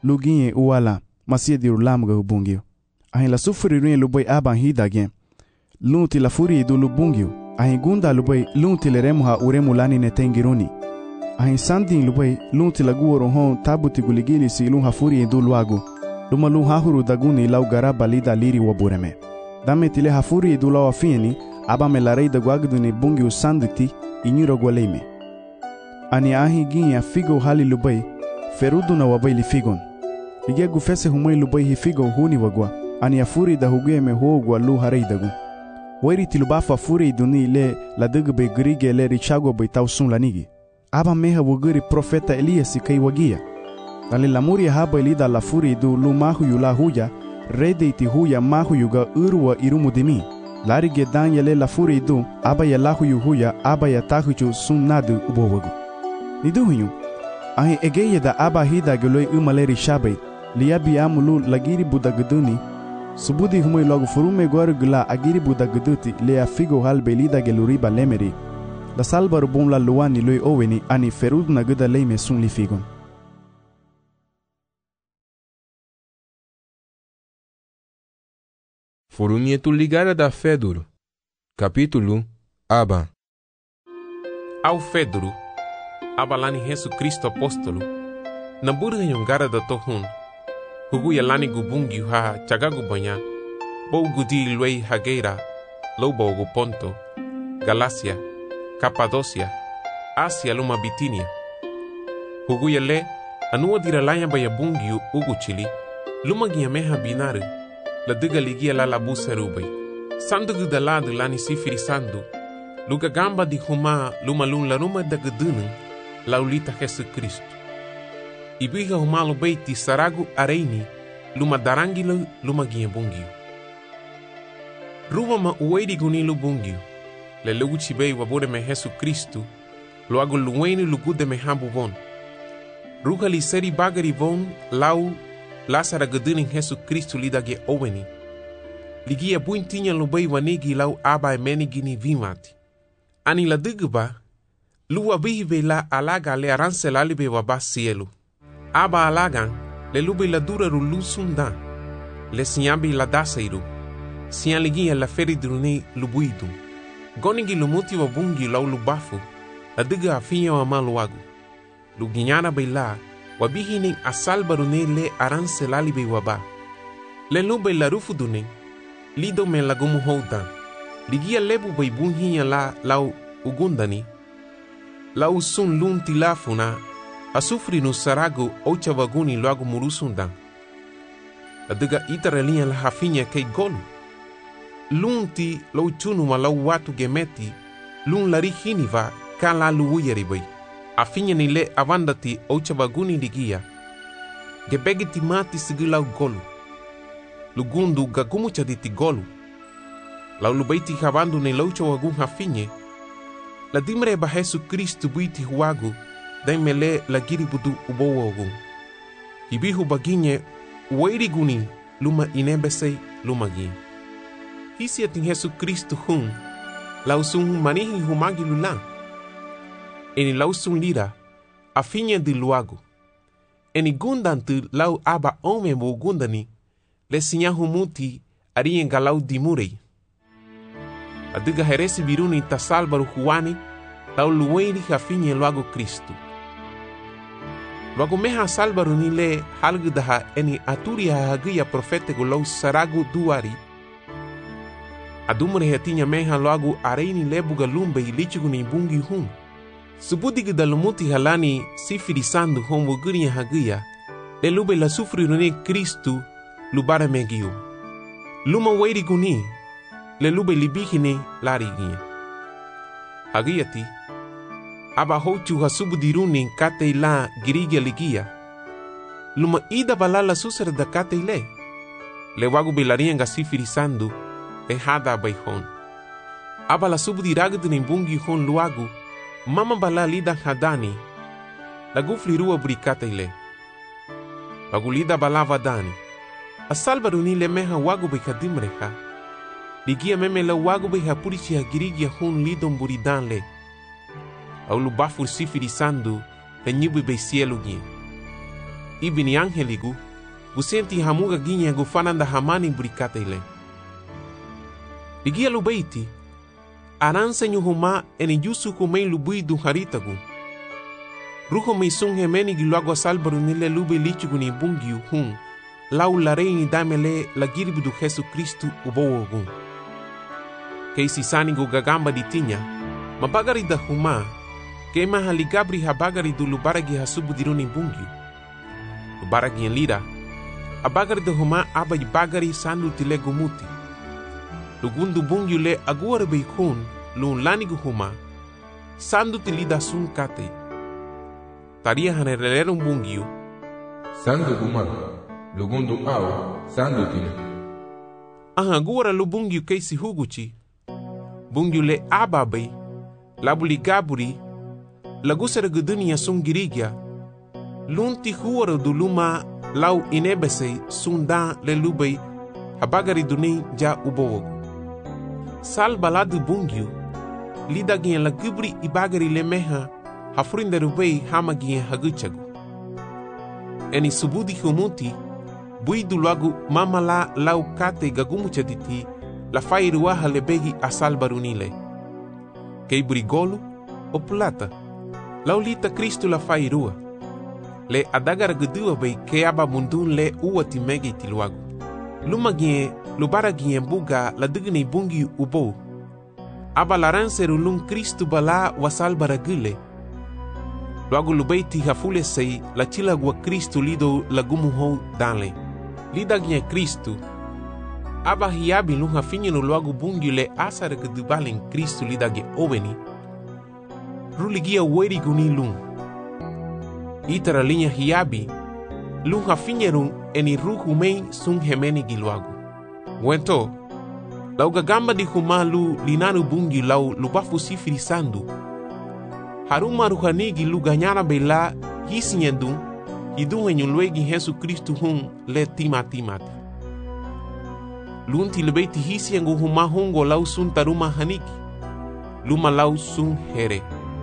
luginye uwala masia diru lamga hubungio. Ahin la sufuri ruin lubai aban hidagyen. Lunti la furi du lubungio. Ahin gunda lubai lunti le remuha uremu lani netengiruni. Ahin sandin lubai lunti la guoro hon tabuti guligili si lunha furi du luagu. Luma lun hahuru daguni lau garaba lida liri wabureme. Dame tile hafuri du lau afieni aba me la rei da guagduni bungiu sanditi inyuro gwaleime. Ani ahi ginya figo hali lubai ferudu na wabai li figon. Ligia gufese humai lubai hi figo huni wagwa. Ani afuri da hugue me huogwa lu harei dagu. Wairi tilubafa furi duni le la dugbe grige le richago bai tau sun lanigi. Aba meha wuguri profeta Elias kai wagia. Ale la muria haba ilida la furi du lu mahu yu la huya rede iti huya mahu yuga urwa irumu dimi. Lari gedan yale la furi du aba ya lahu yu huya aba ya tahuju sun nadu ubowagu. Nidu huyu. Ahi egeye da aba hida geloi umaleri shabai liabi amulu lagiri budaguduni subudi humoi logo furume gwaru gula agiri budaguduti lea figo halbe lida geluriba lemeri la salbaru bun la luani loi oweni ani ferud na guda leime sun li figon. Forunietu ligada da Feduro. Capítulo Aba. Ao Feduro, aba lani Jesu Cristo apóstolo, na burga yongara da tohun, hugu ya lani gubungi ha chagagu banya, bou gudi luei hageira, loubo Ponto, Galácia, Capadócia, Ásia luma Bitínia. Hugu ya le, anua diralanya baya bungi ugu chili, luma giameha binare, la diga ligia la labusa rubai. Sandugu da lado lani sifiri sandu, luga gamba di huma luma lun la ruma da gudunung, laulita Jesu Cristo. Ibiga huma lubai ti saragu areini, luma darangilo luma gia bungio. Ruwa ma uwedi gunilu bungio, le lugu chibei wabure me Jesu Cristo, luagu luweni lugude me habu von. Ruga li seri bagari von, lau lasara guduning Jesu Cristo lidage oweni. Ligia buintinya lubai wanegi lau aba emeni gini vimati. Ani la digba, luwa bihibe la alaga le aranse lalibe waba cielo. Aba alagan, le lube la dura rulu sunda, le sinyambi la daseiru, siyan ligia la feridrune lubuidu. Gonigi lumuti wabungi lau lubafu, la diga afinya wa maluagu. Luginyana beila, wabihining asalbarune le aranse lalibe waba. Le lube la rufudune, lido me lagumu houdan. Ligia lebu bai bunhinya la lau ugundani. Lau sun lun tilafuna, asufri no sarago ocha vaguni loago murusundan. Adiga itaralinha la hafinha kei golu. Lun ti lau chunu ma lau watu gemeti, lun lari hiniva ka la luuyaribai. Afinha ni le avandati ocha vaguni ligia. Gebegi timati sigi lau golu. Lugundu gagumu chaditi golu. Lau lubaiti havandu ne laucha wagun hafinye, la dimre ba Jesu Cristo buiti huagu, dai mele la giribudu ubowo wagun. Hibihu baginye, uwairi guni, luma inebesei luma gin. Hisi atin Jesu Cristo hun, lau sun manihi humagi lulan. Eni lau sun lira, afinye di luagu. Eni gundantu lau aba ome mo gundani, le sinyahu muti arien galau dimurei. Adiga heresi biruni ta salbaru huani, lau luweiri hafinye luago Cristo. Luago meha salbaru ni le halgudaha eni aturi hahagia profetego lau saragu duari. Adumure hetinya meha luago areini lebuga lumbe ilichigu ni bungi hun. Subudigu da lumuti halani sifiri sandu hombo guria hagia, le lube la sufri rune Cristo lubare megiu. Luma weiri guni, le lube libihine larigia. Hagiati, aba hochu hasubu diruni kate la girigia ligia. Luma ida balala susere da kate le wagu belarianga sifiri sandu, le hada baihon. Aba la subu diragdu nimbungi hon luagu, mama bala lida hadani, la gufli rua burikate Wagu lida balava dani. Asalbaru ni le meha wagu be kadimreha. Ligia meme la wagu be hapurichi hagirigia hun lidon buridan le. Au lubafur sifiri sandu le nyibu be cielo gien. ibini angeligu, gu senti hamuga ginye gu fananda hamani burikata ile. Ligia lubaiti, aransa nyuhuma eni jusu kumei lubui du haritagu. Ruho mei sung hemeni giluagwa salbaru nile lube lichugu ni bungiu hun, lau larei damele la giribu du Jesu Kristu ubowogun. Keisi sani gu gagamba di tinya, mabagari da huma, kema haligabri habagari du lubaragi hasubu diruni bungiu. Lubaragi en lira, abagari da huma abai bagari sandu tile gumuti. Lugundu bungiu le aguar beikun, lun lanigu huma, sandu tilida sun kate. Taria hanerelero bungiu, sandu gumar, lugundu au, sandu tine. Aguara lu bungiu keisi huguchi, bungiu le ababai, labuli gaburi, lagusara gudunia sun girigya, lunti huara du luma lau inebesei sundan le lubai, habagari dunei ja ubowogu. Sal baladu bungiu, lidagien la gubri ibagari le meha, hafrinda rubei hamagien haguchagu. Eni subudi humuti, buidu lagu mamala lau kate gagumuchaditi, la fairuaha lebegi asal barunile. Kei burigolu o plata, lau lita Kristu la fairua. Le adagara gudua bei ke aba mundun le uati megi tiluagu. Lumagien lubaragien buga la digni bungi ubo. Aba laranseru lum Kristu bala wasal baragule. Luagu lubeiti hafule sei la chilagua Kristu lido lagumuho danle. Lidagien Kristu. Aba hiabi lum hafinyenu luagu bungi le asara gudubalen Kristu lidagien oveni. Ruligia weri guni lum. Itara linha hiabi, lum hafinyerum eni ruhu mei sun hemeni giluagu. Wento, lau gagamba di humalu linanu bungi lau lubafu sifiri sandu. Haruma ruhanigi lu ganyana bela hisinyendum, hidung henyulwegi Jesu Kristu hun le timati. Lunti lebeiti hisyengu huma hungo lau sun taruma haniki, luma lau sun here.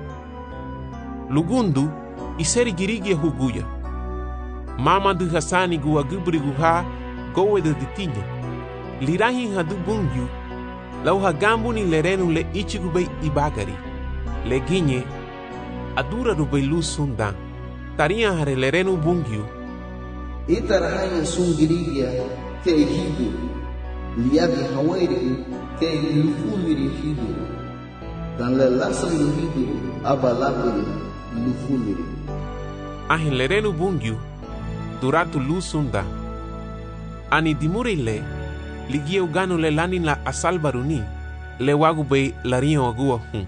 Lugundu, iseri girigia huguya. Mama du hasani gua gubri guha gowe de ditinya. Lirahi hadu bungyu, lau hagambu ni lerenu le ichigubei ibagari. Le ginye, adura rubei lu sundan. Taria hare lerenu bungyu. Itarahayan sun girigia ke hidu. Liabi hawairi ke lufumiri hidu. Dan le lasan hidu abalabiri lufumiri. Ahin lerenu bungyu, duratu lusunda. Ani dimurile, ligia uganu le lanin la asal baruni, le wagu bei larion agua hun.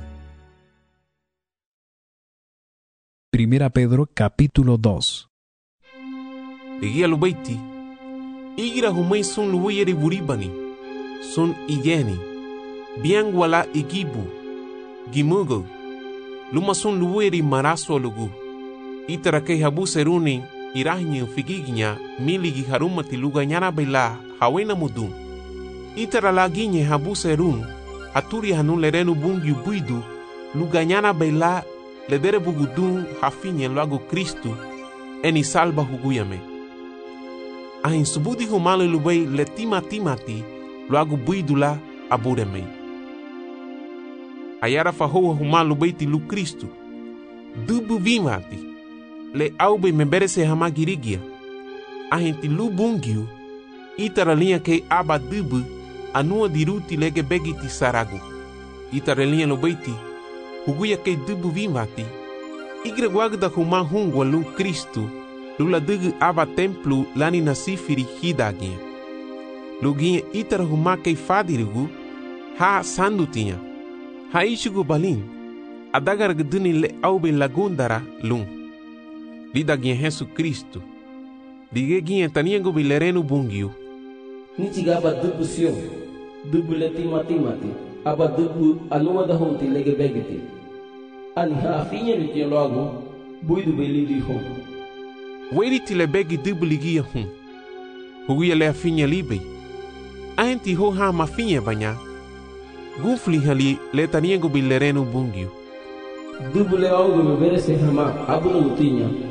Primera Pedro capítulo 2. Ligia lubeiti, igira humei sun luweyeri buribani, sun igeni, bien wala igibu, gimugo, luma sun luweyeri maraso lugu. Itara kei habu seruni irahinyu figiginya miligi harumati luganyana bela hawena mudum. Itara laginye habu serun haturi hanu lerenu bungiu buidu luganyana bela ledere bugudun hafinye luagu Kristu eni salba huguyame. Ahin subudi humale lubei le timati luagu buidu la abureme. Ayara fahoa humale lubeiti lu Kristu dubu vimati. Le aube memberese hama girigia. Ahenti lu bungiu, itara linha ke aba dubu, anua diruti lege begiti saragu. Itara linha lo beiti, huguya ke dubu vimati. Igre guagda huma hungwa lu Kristu, lula dugu aba templu lani nasifiri hidagia. Luginha itara huma ke fadirigu, ha sandutinha. Ha ishugu balin, adagar gduni le aube lagundara lung. Lidagien Jesu Kristu. Ligegien taniengo bilerenu bungiu. Nichigaba dubu sion, dubu le timati, aba dubu anua da honti lege begiti. Ani hafinye ni logo, buidu belidi hon. Weri tile begi dubu ligia hun. Huguya le afinye libe. Ahenti ho ha mafinye banya. Gufli hali le taniengo bilerenu bungiu. Dubu le augo me verese hama abunu utinya.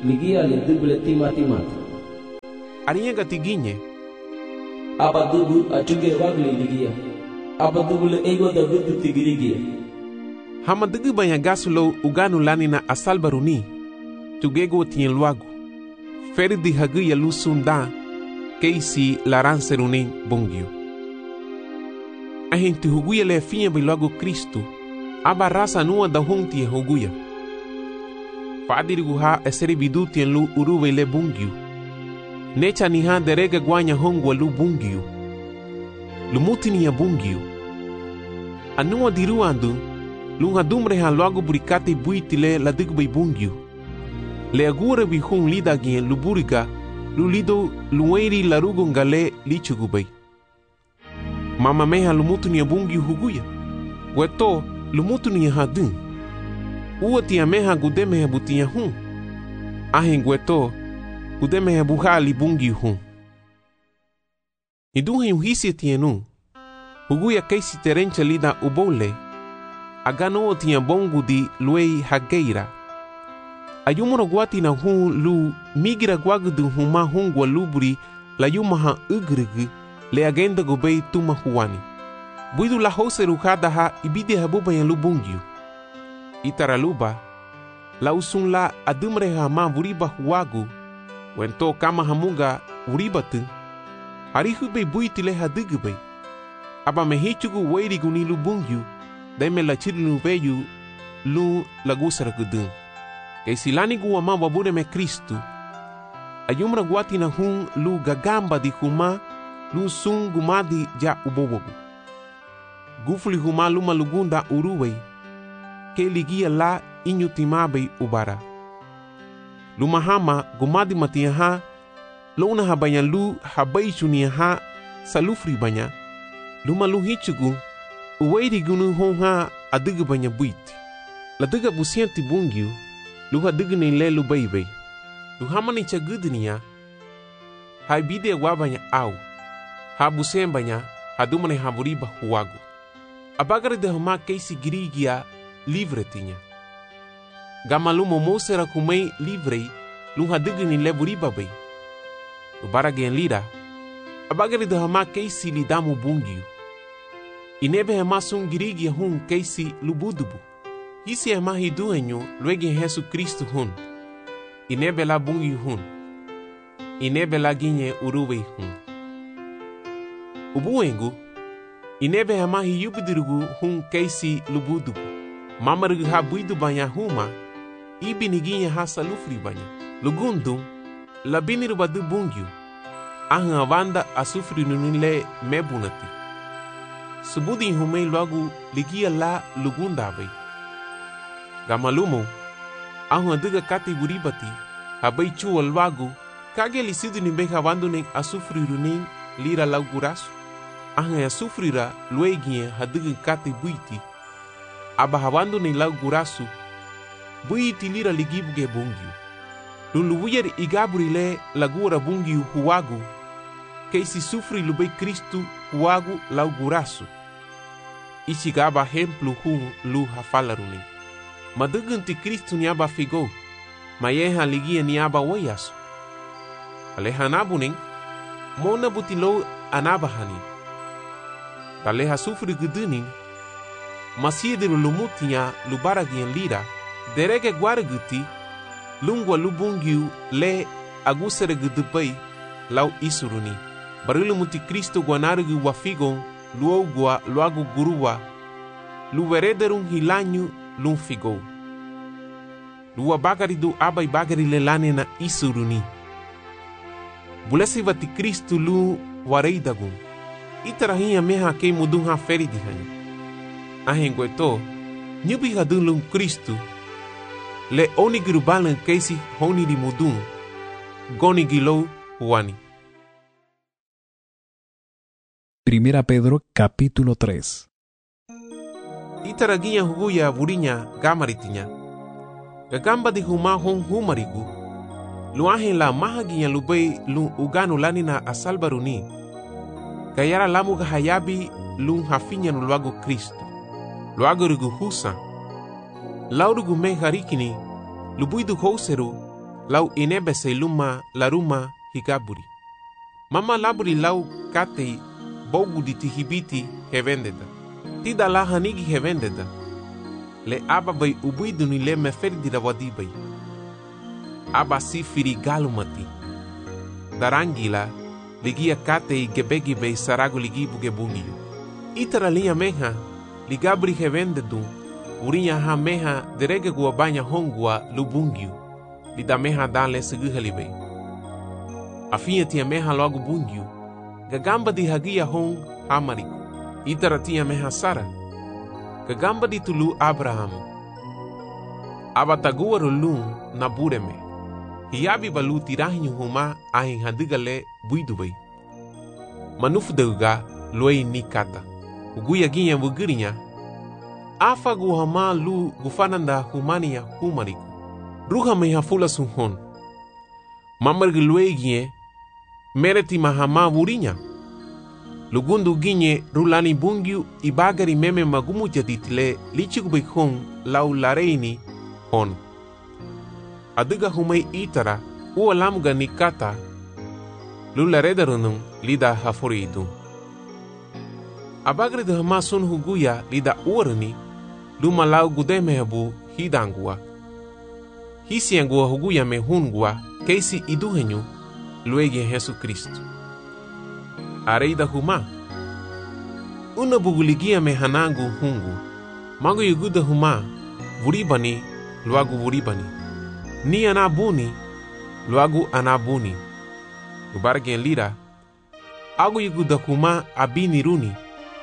ligia le dubule timat. Arinya gatiginye. Aba dubu achuge wagli ligia. Aba dubule ego da dubu tigirigia. Hama dugu banya gasulo uganu lani na asalbaruni. Tugego tien luagu. Feri di hagu ya lusunda. Keisi laranserunin bungio. Ahin tu huguya le finha bilogo Cristo. Aba rasa nua da hunti huguya. Fadirigu ha eseri biduti en lu uruwe le bungio. Necha ni ha derega guanya hongwa lu bungio. Lumutini ya bungio. Anua diruandu. Lunga dumre ha logo burikate buitile la digbe bungio. Le agure bi hun lida gien lu buriga. Lu lido lueri larugo ngale lichugubay. Mama meha lumutuni ya bungio huguya. Weto lumutuni ya hadun. Uati ya meha gudemeha butia hun. Ahen weto gudemeha buhali bungio hun. Idunha yuhisi tienu. Huguya keisi terencha lida ubole. Agano tia bongu di luei hageira. Ayumoro guati na hun lu migira guagudu huma hungwa luburi la yumaha ugrigi le agenda gobei tuma huani. Buidu la hose rukada ha ibide habuba ya lubungyu. Itaraluba la usun la adumre ha ma vuriba huagu wento kama hamunga uribatu. Harihube buitile hadigube. Aba mehichugu weirigu ni lubungyu daime la chirilu veyu lu lagusara gudun. Kay silani guwa ma wabure me Kristu. Ayumra guati na hun lu gagamba di huma lu sun gumadi ja ubobogu. Gufuli huma luma lugunda uruwe. Ke ligia la inyutimabe ubara. Luma hama gumadi matia ha. Luna habanya lu habai chunia ha salufri banya. Luma lu hichugu. Uweiri gunu hon ha adigu banya buiti. La diga busienti bungyu. Luha digni le lu baby. Luhamani chagudnia. Hai bide wabanya au. Habusem banya. Hadumane haburiba huagu. Abagare de hama keisi girigia livre tinha. Gamalumo mosera kumei livre. Luha digni le buriba bay. Ubaragen lira. Abagare de hama keisi lidamu bungyu. Inebe hama sun girigia hun keisi lubudubu. Hisi é mahi duenho luego em Jesus Cristo hun. Inebe la bungi hun. Inebe la guinhe uruwe hun. Ubuengu. Inebe é mahi yubidirugu hun keisi lubudubu. Mamarugu ha buidu banya huma. Ibi niguinha ha salufri banya. Lugundum. La biniru badu bungyu. Ahan avanda a sufri nunile mebunati. Subudi humei logo ligia la lugundabe. Gamalumo, ahun adiga kati buribati, habai chuo lwagu, kage lisidu nimbe havandunen asufrirunin lira laugurasu. Ahun asufrira luegie hadiga kati buiti, aba havandunen laugurasu, buiti lira ligibuge bungyu. Lulubuyer igabrile lagura bungyu huagu, keisi sufri lube Kristu huagu laugurasu. Ichigaba hemplu hun lu hafalarunin. Madugunti Kristu niaba figo, mayeha ligia niaba wayasu. Alehanabuning, mona butilo anabahani. Taleha sufri guduning, masiediru lumutia lubaragian lira, derege guaraguti, lungwa lubungyu le agusere gudubai, lau isuruni. Barilumuti Kristu guanarugu wafigon, luogua luagu guruwa, luverederun hilanyu, lum figo. Lua bagari do abai bagari lelane na isuruni. Bulesi vati Kristu lu wareidagun. Itarahinha meha kei mudun ha feri dihani. Ahengueto, nyubi hadun lum Kristu. Le onigrubalan keisi honi di mudun. Goni gilo huani. Primera Pedro capítulo 3. Itaraginya huguya burinya gamaritinya. Gagamba di huma hon humarigu. Luahin la mahaginya lubei lu uganu lanina asalbaruni. Gayara lamu gahayabi lu hafinya nulwago Kristo. Luago rugu husa. Laurugu me harikini. Lubuidu houseru. lau inebese luma laruma higaburi. Mama laburi lau katei bogu di tihibiti hevendeda. Tida la hanigi hevendeda. Le aba bai ubuiduni le meferdi da wadibai. Aba sifiri galumati. Darangila ligia katei gebegi bai sarago ligibu gebungiyo. Itara linha meha ligabri hevendedu urinya ha meha derege gua banya hongua lubungiyo. Lida meha dale seguhalibei. Afinha tinha meha logo bungiyo. Gagamba di hagia hong hamariku. Itara tinha meha Sara. Gagamba di tulu Abraham. Abatagua rolun na bureme. Hiabi balu tirahinyu huma ahin hadigale buidubei. Manufu deuga luei ni kata. Uguya ginha wugirinya. Afa guhama lu gufananda humania humariku. Ruha meha fula sunhon. Mamargi luei ginhe. Mereti mahama wurinya. Lugundu ginhe rulani bungiu ibagari meme magumu jaditile lichigubei hon lau lareini hon. Adiga humei itara ua lamuga ni kata lularedarunung lida hafuri itu. Abagri de hama sun huguya lida uarani luma lau gudemehabu hidangua. Hisiangua huguya me hungua keisi iduhenyu luegi Yesu Kristo. Areida huma una buguligia me hanangu hungu mago yuguda huma vuribani luagu vuribani ni anabuni luagu anabuni ubargen lira agu yuguda huma abini runi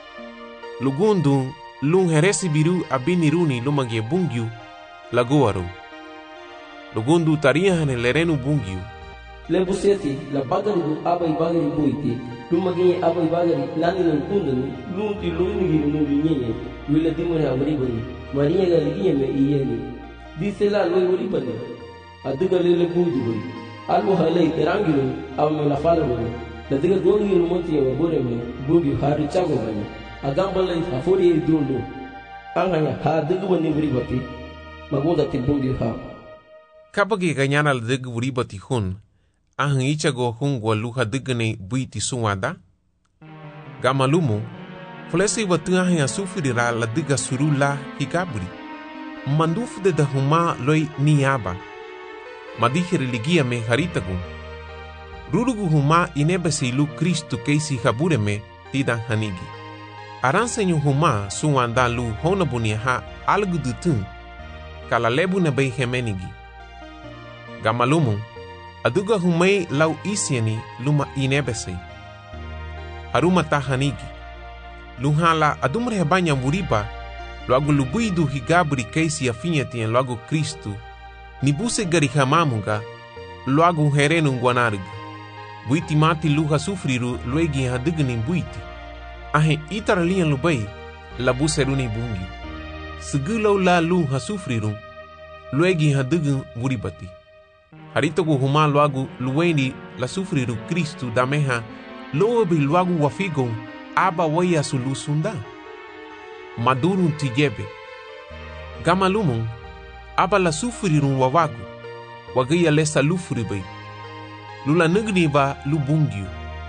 lugundu lung heresi biru abini runi lumagie bungiu laguaru lugundu taria hane lerenu bungiu Lebuseti la bagari du abai bagari buiti lumagi abai bagari lani nan kundani lunti lunigi lungi nyenye wila dimore abribani maria galigi me iyeni disela loy wulibani aduga lele budu bari almu halai terangiru amme la falamu la diga gongi rumonti ya bore me bugi hari chago bani agambalai afori dundu anganya ha diga bani bribati magoda tibungi ha kabagi ganyana la diga bribati hun ahang ichago hungwa luha digane buiti suwada. Gamalumu, flesi watu ahang asufirira la diga surula higaburi. Mandufu de dahuma loi niaba. Madihiri ligia me haritagun. Rurugu huma inebesi lu Kristu keisi habureme tidan hanigi. Aransenyu huma suwanda lu honabuni ha algudutun. Kala lebu na bei hemenigi. Gamalumu, aduga humei lau isiani luma inebesei. Haruma tahanigi. Luhala adumre banya muriba loagu lubuidu higabri keisi afinhati en loagu Kristu. Nibuse garihamamunga loagu herenu guanarg. Buiti mati luha sufriru luegi hadigni buiti. Ahe itaralian lubai labuse runi bungi. Segulau la luha sufriru luegi hadign muribati. Haritogu huma luagu luweni la sufriru Kristu dameha loabi luagu wafigon aba waya sulusunda. Madurun tijebe. Gamalumun aba la sufriru wawagu wagaya lesa lufribai. Lula negni ba lubungiu.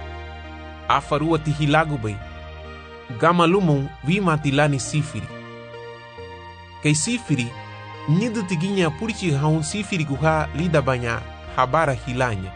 Afarua tihilagu bai. Gamalumun vima tilani sifiri. Kei sifiri nidu tiginya purichi haun sifiri guha lida banya habara hilanya.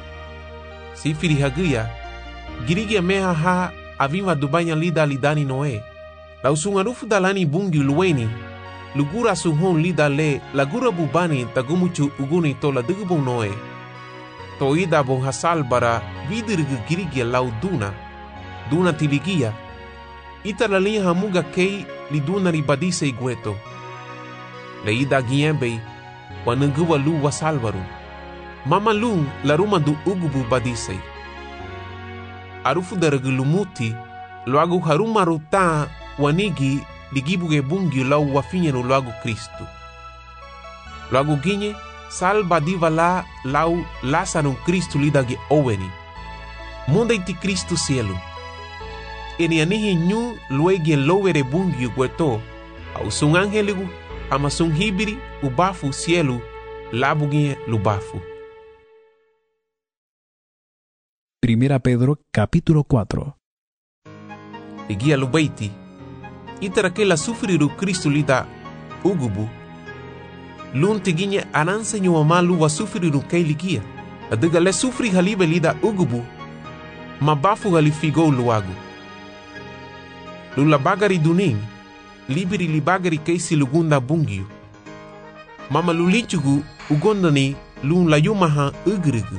Sifiri haguya girigia meha ha avima dubanya lida lidani noe. Lausungarufu dalani bungi luweni lugura suhon lida le lagura bubani tagumuchu uguni tola digubung noe. Toida bon hasal bara vidirgu girigia lau duna tiligia. Italalia hamuga kei liduna ribadise igueto. Leida giembei wanunguwa lu wasalvaru. Mama lung laruma du ugubu badisei. Arufu daragulumuti loagu haruma ruta wanigi ligibuge bungi lau wafinyenu loagu Kristu. Loagu ginye salba diva la lau Lazarun Kristu lidagi oweni. Munda iti Kristu cielo. Eni anihi nyu luegi lowere bungi gueto au sung angeligu ama sung hibiri ubafu cielo labuginha lubafu. 1 Pedro capítulo 4. Igia lubaiti, itara que la sufriru Cristo lida ugubu, lun tiginya anansa nyuama luwa sufriru kei ligia, adiga le sufri halibe lida ugubu, mabafu halifigou luagu. Lula bagari duning, libiri libagari kei silugunda bungiu. Mama lulinchugu ugondani lun layumaha ugrigu.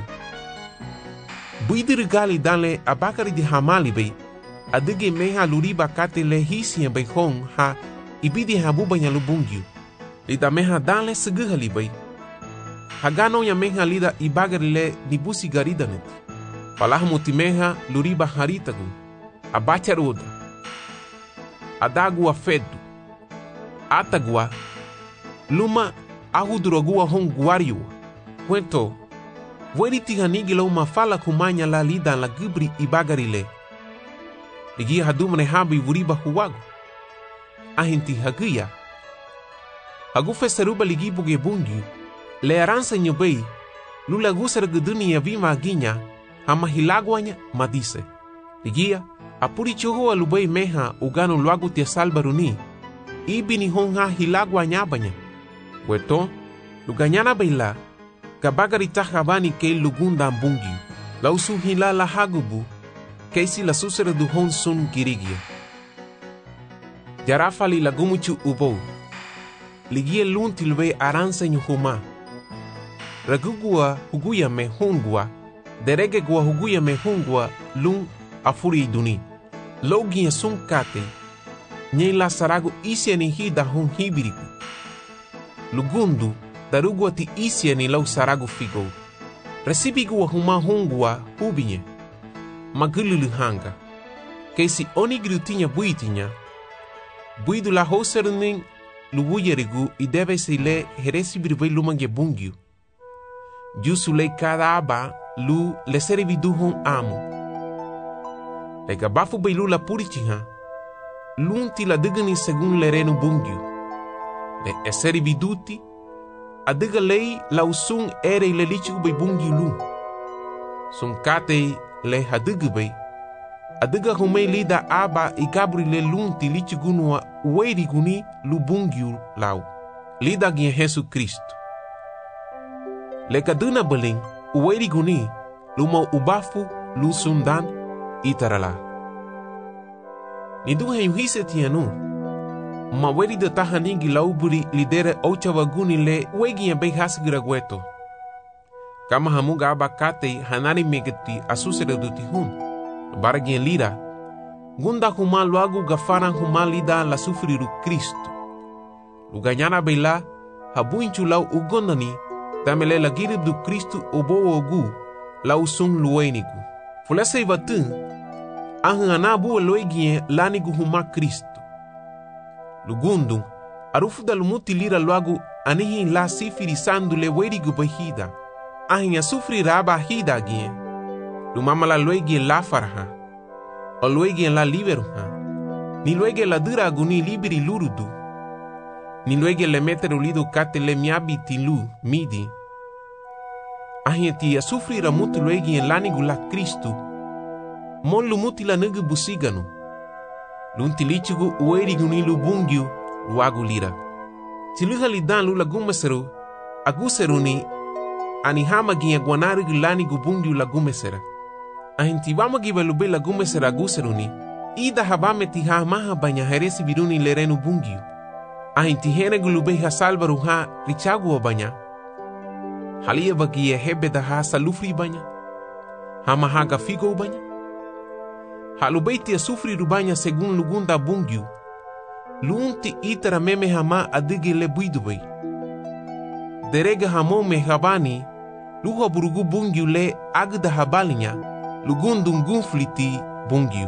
Buidiri gali danle abakari di hamalibe, adige meha luriba kate le hisian bay hong ha ibidi habubanya lubungiu. Lida meha danle seguhalibe. Hagano ya meha lida ibagari le nibusi garidanet. Palahamuti meha luriba haritagu. Abacharuda. Adagua fedu. Atagua. Luma ahudurogua hong guariu. Cuento. Weri tihanigi la uma fala kumanya la lida la gibri ibagarile. Ligi hadumane habi wuriba huwagu. Ahinti hagia. Hagufe saruba ligi buge bungiu. Le aransa nyobei. Lula gusar geduni ya vima aginya. Hama hilagwanya madise. Ligia. Apuri choho alubei meha ugano luagu tia salbaruni. Ibini honga hilagwanya abanya. Weto. Luganyana beila. Kabagari tahabani kei lugunda bungiu. Lausu hila la hagubu. Keisi la susere du hon sun girigia. Jarafali la gumuchu ubou. Ligie lunti lube aransa nyuhuma. Ragugua huguya me hongua. Derege gua huguya me hongua lung afuri duni. Logia sun kate. Nye la saragu isia ni hida hon hibiriku. Lugundu. Darugua ti isia ni lau saragu figo. Resibigua huma hongua hubinye. Magululu hanga. Keisi oni grutinha buitinha. Buidu la hoserning luwuyerigu i deve se le heresibirvei lumange bungiu. Jusu le cada aba lu le serividuhon amo. Le gabafu beilu la purichiha. Lunti la digani segun le renu bungiu. Le eserividuti. Adiga lei la usung ere le lichigu bei bungiu lu. Sun kate le hadigubei. Adiga humei lida aba i gabri le lunti lichigunua ueriguni lubungiu lau. Lida gien Jesu Cristo. Le kaduna beling ueriguni luma ubafu lusundan itarala. Niduhe yuhise tianu. Maweri de tahaningi lauburi lidere ochawaguni le wegia bei hasgiragueto. Kama hamuga abakate hanari megeti asusere duti hun. Baragien lira. Gunda huma luagu gafaran huma lida la sufriru Cristo. Luganyana beila habuinchu lau ugondani tamele la girib du Cristo obo ogu lau sung luenigu. Fulese ivatun ahan anabu loegien lanigu huma Cristo. Lugundung arufu da lumuti lira luagu anihin la sifiri sandu le werigu bahida. Ahin asufri raba hida gien. Lumama la luegien la farha. O luegien la liberuha. Ni luegien la dura aguni liberi lurudu. Ni luegien le meteru lidu kate le miabi tilu midi. Ahin ti asufri ramuti luegien lanigu la Cristo. Mon lumuti la nugu busiganu. Luntilichigu ueriguni lubungiu luagu lira. Tiluha lidan lula gumeseru aguseruni anihama ginha guanarigu lanigu bungiu la gumesera. Ahintibama giba lube la gumesera aguseruni. Ida habame tiha maha banya heresi biruni lerenu bungiu. Ahintihenegu lube ha salvaru ha richagu banya. Halia bagia hebeda ha salufri banya. Hama haga figo banya. Halubeiti asufri rubanya segun lugunda bungiu. Lunti itara meme hama adige le buidubei. Derega hamo me habani. Luha burugu bungiu le agda habalinya. Lugundum gunfliti bungiu.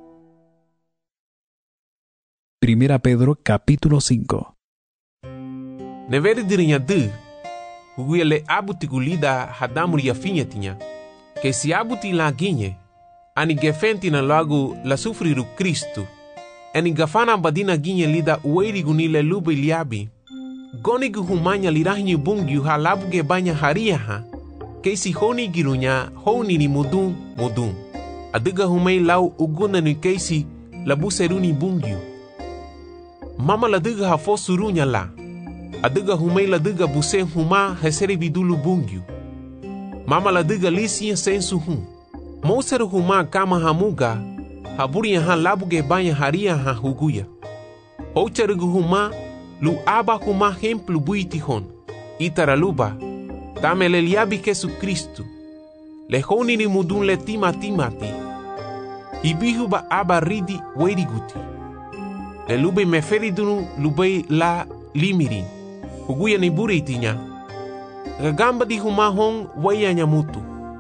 1 Pedro capítulo 5. Neveri dirinya du. Huguia le abutigulida hadamuri ya finhetinya. Que se abuti la ginye. Ani gefenti na lagu la sufriru Cristo. Ani gafana badina ginye lida ueriguni le lube liabi. Gonigu humanya lirahinyu bungyu halabuge banya hariaha. Keisi honi girunya honi ni mudun. Adiga humay lau uguna ni keisi labu seruni bungyu. Mama ladiga hafo surunya la. Adiga humay ladiga buse huma heseri bidulu bungyu. Mama ladiga lisiya sensu hum. Mouseru huma kama hamuga haburiya ha labuge banya haria ha huguya. Oucharugu huma lu aba huma hemplu buiti hon. Itaraluba tamele liabi Jesu Kristu. Le honi ni mudun le timati. Ibihu ba aba ridi weriguti. Le lube meferi dunu lube la limiri. Huguya ni buritinya. Gagamba di huma hon waya nyamutu.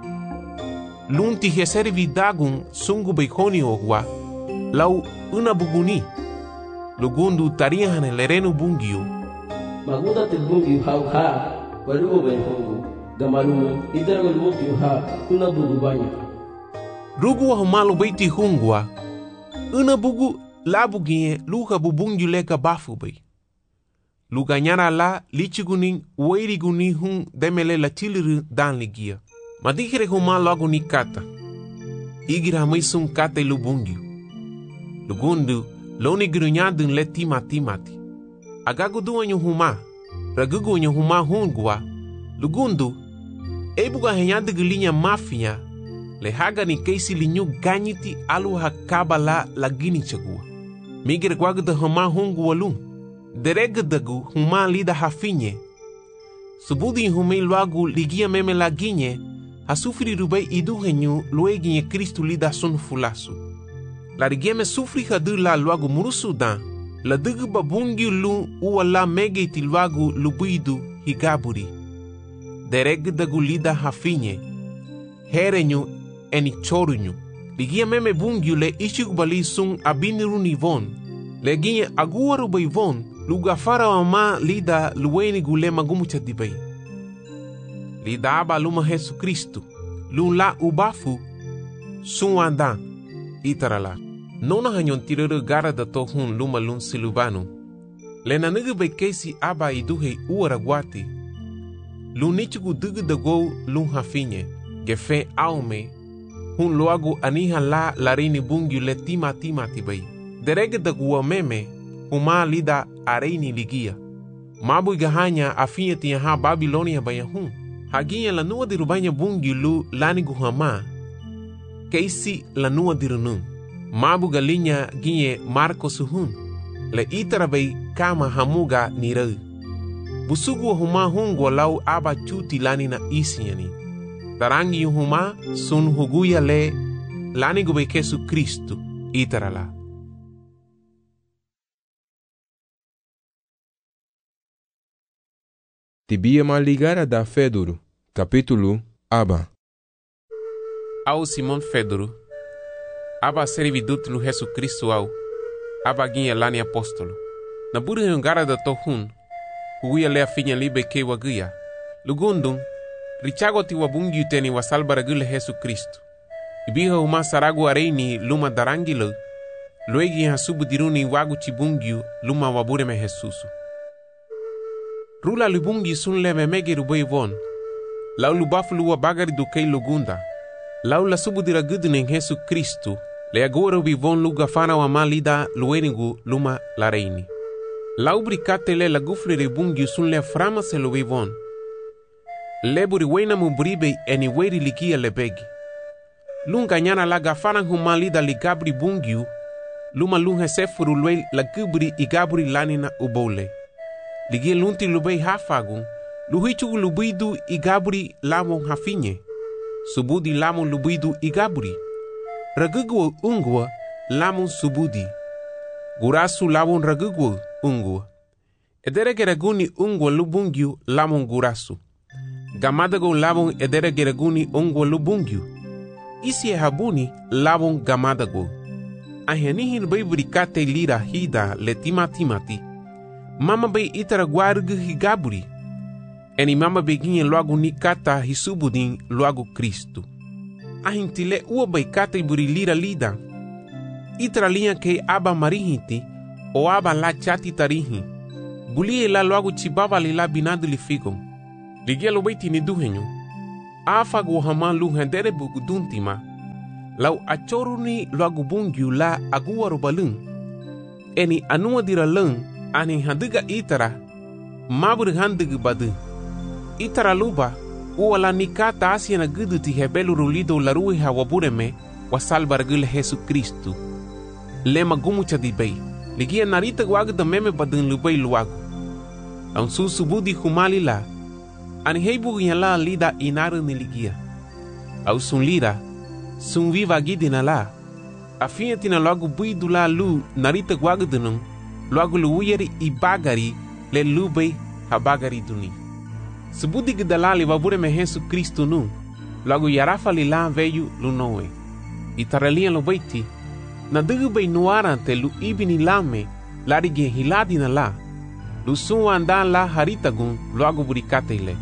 Lunti heseri vidagun sungu beikoni ogwa. Lau una buguni. Lugundu tarihan lerenu bungio. Maguda te bungio hau ha. Walugo ben hongo. Gamalumo idaragol mutio ha. Una bugu banya. Rugu wa humalu beiti hungwa. Una bugu labugie luha bubungio leka bafu bei. Luga nyara la lichiguning weiriguni hun demele la chiliru dan ligia. Madikere huma logo ni kata. Igira maisung kata lubungio. Lugundu loni girunyadun le timati. Agagu duanyo huma. Ragugu nyo huma hungwa. Lugundu ebuga henyadu gulinya mafia. Le haga ni keisi linyu ganyiti alu hakaba la gini chagua. Migire gwagu de huma hungwa lung. Deregdagu huma lida hafinye. Subudi humei luagu ligia meme la ginye. Hasufri rubai iduhenyu lueginye Kristu lida sun fulasu. La rigieme sufri hadu la luagu murusu dan. La dugu babungi lu uwa la megeti luagu lubuidu higaburi. Deregdagu lida hafinye. Herenyu eni chorunyu. Ligia meme bungiu le ishugubali sun abiniru nivon. Le ginye aguaru baivon. Luga fara wa ma lida luweni gule magumucha dibay. Lida aba luma Jesu Kristu. Lun la ubafu. Sunwanda. Itarala. Nona hanyon tirere gara da tohun luma lun silubanu. Le nanugu bay kesi aba iduhe uaraguati. Lun nichugu dugu da go lun hafinye. Gefe aume. Hun loagu aniha la larini bungiu le timati bay. Derege da guwa meme. Huma lida areini ligia. Mabu igahanya afinye tiyaha Babilonia bayahun. Haginya la nua dirubanya bungi lu lani guhama. Keisi la nua dirunun. Mabu galinya ginye Marco suhun. Le itara bay kama hamuga nirau. Busugu huma hungwa lau aba chuti lani na isinyani. Tarangi huma sun huguya le lani gube Jesu Kristu. Itara la. Tibia maligara da Fedoro, capítulo Aba. Ao Simon Fedoro. Aba servidut lu Jesu Kristu au. Aba ginha lani apóstolo. Na buri hungara da tohun. Huguya le afinha libe ke waguya. Lugundum. Richago ti wabungi uteni wasalbara gule Jesu Kristu. Ibiha uma saragu areini luma darangilo. Luegi hasubu diruni wagu chibungiu luma wabure me Jesusu. Rula lubungi sun leme mege rubai von. Lau lubafu luwa bagari do kei lugunda. Lau la subu dira gudunen Jesu Kristu. Le agora ubi von luga fana wa malida luenigu luma la reini. Lau bricate le la gufle rebungi sun le frama se lubi von. Le buri wena mubribe eni weri ligia le begi. Lunga nyana la gafana humalida ligabri bungiu. Luma lunga sefuru lue la gubri igabri lanina ubole. Ligia lunti lubei hafagun, luhichu lubidu igaburi lamon hafinye. Subudi lamon lubidu igaburi. Ragugwa ungwa lamon subudi. Gurasu lamon ragugwa ungwa. Ederegeraguni ungwa lubungyu lamon gurasu. Gamadago lamon ederegeraguni ungwa lubungyu. Isi habuni lamon gamadago. Ahenihin beibrikate lira hida le timati. Mama bay itara guargu higaburi. Eni mama beginha logo ni kata hisubudin logo Kristu. Ahintile ua bay kata iburi lira lida. Itara linha ke aba marihiti o aba la chati tarihi. Gulie la loagu chibaba li la binadu li figo. Ligia lo baiti ni duhenyo. Afa gu hama lu hendere bugu duntima. Lau achoru ni loagu bungyu la agua robalung. Eni anua dira lung ani handiga itara. Mabur handiga badu. Itara luba uala nikata asia na gudu ti hebelu rulido larui hawabureme wasalbar gule Jesu Kristu. Lema gumu chadibay. Ligia narita guaga da meme badun lubay luagu. Ang susubudi humali la. Ani heibu la lida inaru ni ligia. Au sun lida. Sun viva gidina la. Afia tina loagu buidu la lu narita guaga dunung. Loagu luuyeri ibagari le lubay habagari duni. Subudi gidalali wabureme Jesu Kristu nu. Loagu yarafa li la veyu lunowe. Itaralian lo baiti. Na dugu bay nuarante lu ibini lame larige hiladi na la. Lu suwa andan la haritagun loagu burikate ile.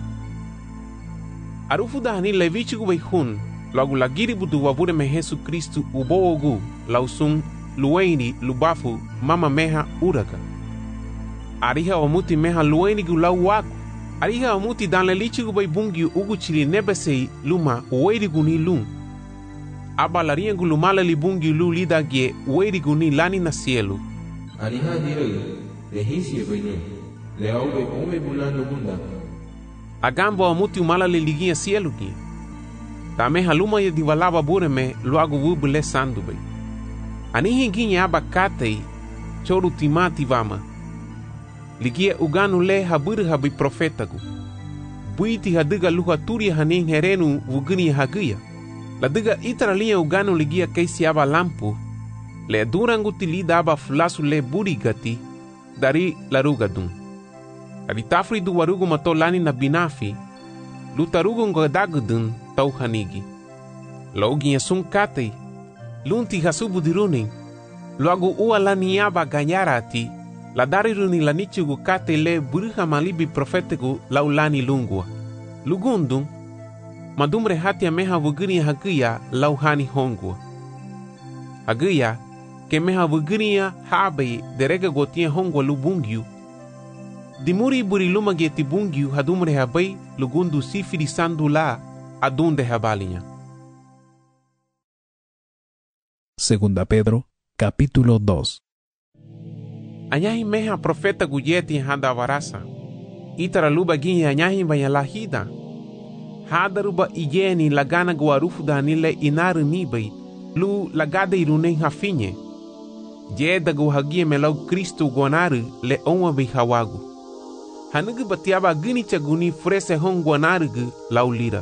Arufu dahani levichigu bay hun loagu lagiri budu wabureme Jesu Kristu uboogu lausun luweini lubafu mama meha uraga. Ariha omuti meha luweini gu lau waku. Ariha omuti dan lelichigu bay bungi ugu chili nebesei luma uweirigu ni lung. Aba larian gulu mala libungi lu lida gie ueri guni lani na cielo. Aliha direi, lehisie bainu, leaube ome bulano bunda. Agambo amuti umala le ligia cielo gie. Tame haluma ya diwalaba bureme luagu wubule sandu bay. Anihi ginye aba katei, choru timati vama. Ligia uganu le haburi habi profetagu. Buiti hadiga luha turi haning herenu wugini hagia. La diga itaralia ugano ligia kaisi aba lampu, le durangu tilida aba flasu le burigati, dari larugadun. Dari tafri du warugu mato lani na binafi, lutarugu ngodagudun tau hanigi. Laugi ya sun katei, lunti hasubu diruning, luagu ua lani aba ganyarati, la dari runi lanichugu katei le buriha malibi profetegu laulani lungua. Lugundung, madumre hatia meha wugiria hagia lauhani hongua. Hagia, ke meha wugiria habe derega gotia hongua lubungyu. Dimuri buri luma geti bungyu hadumre habai lugundu sifiri sandu la adunde habalinya. Segunda Pedro, capítulo 2. Anyahi meha profeta guyeti handa varasa. Itara luba ginyi anyahi bayalahida. Hadaruba ijeni lagana guarufu danile inaru nibay lu lagada iruneng hafinye. Jeda guhagie melau Kristo guanaru le onwa bay hawagu. Hanugu batiaba gini chaguni frese hong guanaru lau lira.